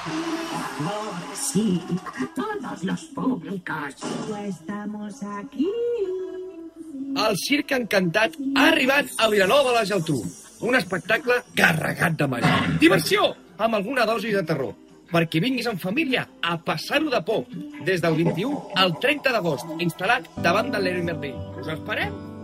Amor, sí, a todos los públicos. Estamos aquí. El Circ Encantat ha arribat a Vilanova de la Geltrú. Un espectacle carregat de màgia. Diversió, amb alguna dosi de terror. Perquè vinguis en família a passar-ho de por. Des del 21 al 30 d'agost, instal·lat davant de l'Heroi Merlí. Us esperem!